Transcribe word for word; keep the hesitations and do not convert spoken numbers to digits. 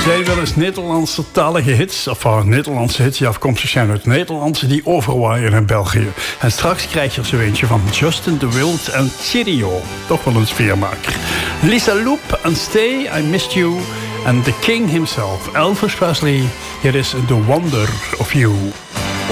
zijn wel eens Nederlandse-talige hits, of uh, Nederlandse hits die afkomstig zijn uit het Nederlandse, die overwaaien in België. En straks krijg je er zo eentje van Justin de Wild en Cheerio. Toch wel een sfeermaker. Lisa Loep en Stay, I Missed You. En The King himself, Elvis Presley. Hier is The Wonder of You.